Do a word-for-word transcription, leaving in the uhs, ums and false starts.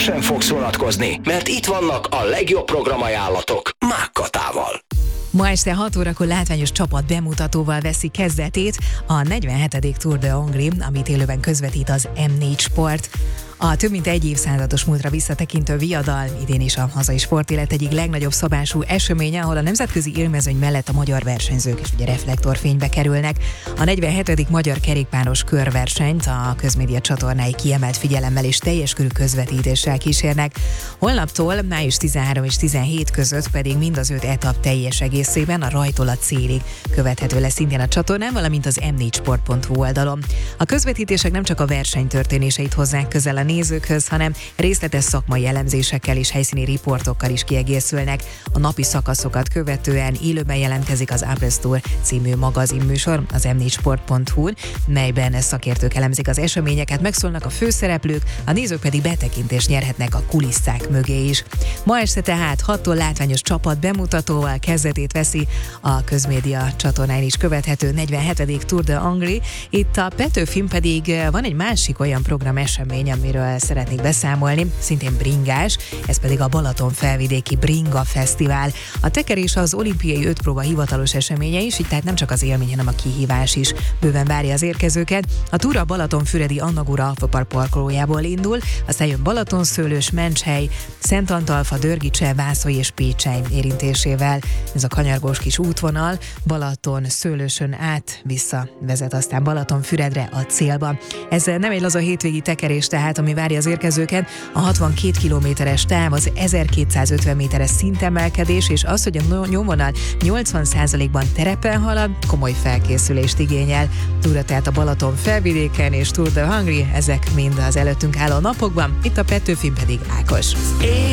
sosem fogsz vonatkozni, mert itt vannak a legjobb programajánlatok Mákkatával. Ma este hat órakor látványos csapat bemutatóval veszi kezdetét a negyvenhetedik Tour de Hongrie, amit élőben közvetít az em négy Sport. A több mint egy évszázados múltra visszatekintő viadal idén is a hazai sportélet egyik legnagyobb szabású eseménye, ahol a nemzetközi élmezőny mellett a magyar versenyzők is ugye reflektorfénybe kerülnek. A negyvenhetedik magyar kerékpáros körversenyt a közmédia csatornái kiemelt figyelemmel és teljes körű közvetítéssel kísérnek. Holnaptól május tizenharmadika és tizenhetedike között pedig mind az öt etap teljes egészében a rajtól a célig követhető lesz szintén a csatornán, valamint az em négy sport pont hu oldalon. A közvetítések nem csak a verseny történéseit hozzák közel a nézőkhöz, hanem részletes szakmai elemzésekkel és helyszíni riportokkal is kiegészülnek. A napi szakaszokat követően élőben jelentkezik az Après Tour című magazinműsor az em négy sport pont hu-n, melyben szakértők elemzik az eseményeket, megszólnak a főszereplők, a nézők pedig betekintést nyerhetnek a kulisszák mögé is. Ma este tehát hattól látványos csapat bemutatóval kezdetét veszi a közmédia csatornán is követhető negyvenhetedik Tour de Hongrie. Itt a Petőfin pedig van egy másik olyan programesemény, amiről szeretnék beszámolni, szintén bringás, ez pedig a Balaton felvidéki Bringa Fesztivál. A tekerés az olimpiai ötpróba hivatalos eseménye is, így tehát nem csak az élmény, hanem a kihívás is bőven várja az érkezőket. A túra a Balatonfüredi Annagura Alfapark parkolójából indul, aztán jön Balatonszőlős, Mencshely, Szentantalfa, Dörgicse, Vászói és Pécsely érintésével. Ez a kanyargós kis útvonal Balaton Szőlősön át vissza vezet aztán Balatonfüredre a célba. Ez nem egy laza hétvégi tekerés tehát, ami várja az érkezőket. A hatvankét kilométeres táv, az ezerkétszázötven méteres szintemelkedés, és az, hogy a nyomvonal nyolcvan százalékban terepen halad, komoly felkészülést igényel. Túra tehát a Balaton felvidéken és Tour de Hongrie, ezek mind az előttünk álló napokban, itt a Petőfin pedig Ákos.